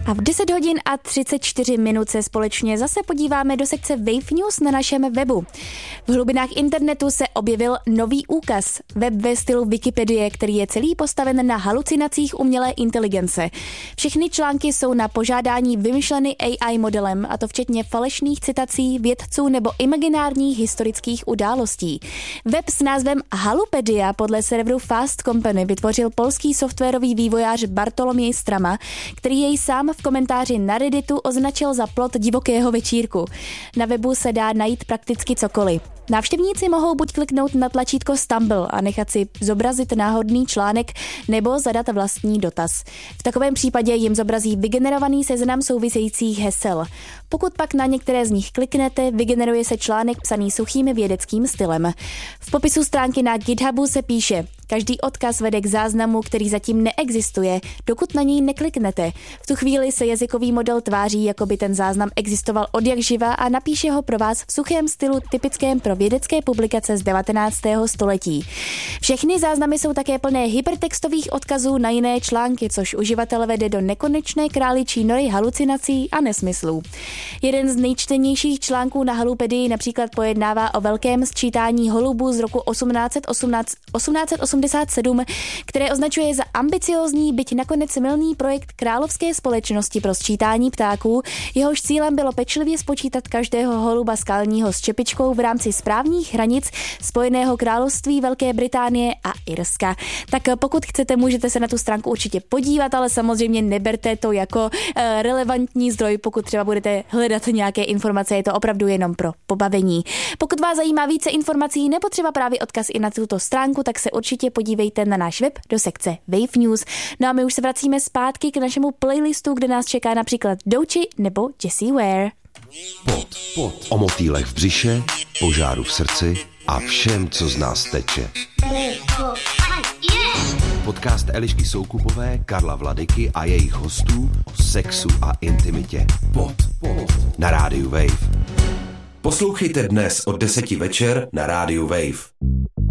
A v 10 hodin a 34 minut se společně zase podíváme do sekce Wave News na našem webu. V hlubinách internetu se objevil nový úkaz. Web ve stylu Wikipedie, který je celý postaven na halucinacích umělé inteligence. Všechny články jsou na požádání vymyšleny AI modelem, a to včetně falešných citací vědců nebo imaginárních historických událostí. Web s názvem Halupedia podle serveru Fast Company vytvořil polský softwarový vývojář Bartoloměj Strama, který jej sám v komentáři na Redditu označil za plod divokého večírku. Na webu se dá najít prakticky cokoliv. Návštěvníci mohou buď kliknout na tlačítko Stumble a nechat si zobrazit náhodný článek nebo zadat vlastní dotaz. V takovém případě jim zobrazí vygenerovaný seznam souvisejících hesel. Pokud pak na některé z nich kliknete, vygeneruje se článek psaný suchým vědeckým stylem. V popisu stránky na GitHubu se píše: každý odkaz vede k záznamu, který zatím neexistuje, dokud na něj nekliknete. V tu chvíli se jazykový model tváří, jako by ten záznam existoval odjakživa a napíše ho pro vás v suchém stylu typickém pro vědecké publikace z 19. století. Všechny záznamy jsou také plné hypertextových odkazů na jiné články, což uživatele vede do nekonečné králičí nory halucinací a nesmyslů. Jeden z nejčtenějších článků na Halupedii například pojednává o velkém sčítání holubů z roku 1887, které označuje za ambiciózní, byť nakonec mylný projekt Královské společnosti pro sčítání ptáků. Jehož cílem bylo pečlivě spočítat každého holuba skalního s čepičkou v rámci správních hranic Spojeného království, Velké Británie a Irska. Tak pokud chcete, můžete se na tu stránku určitě podívat, ale samozřejmě neberte to jako relevantní zdroj, pokud třeba budete hledat nějaké informace, je to opravdu jenom pro pobavení. Pokud vás zajímá více informací nebo třeba právě odkaz i na tuto stránku, tak se určitě podívejte na náš web do sekce Wave News. No a my už se vracíme zpátky k našemu playlistu, kde nás čeká například Doechii nebo Jessie Ware. Pod. O motýlech v břiše, požáru v srdci a všem, co z nás teče. Podcast Elišky Soukupové, Karla Vladyky a jejich hostů o sexu a intimitě. Pod. Na rádiu Wave. Poslouchejte dnes od 10 večer na rádiu Wave.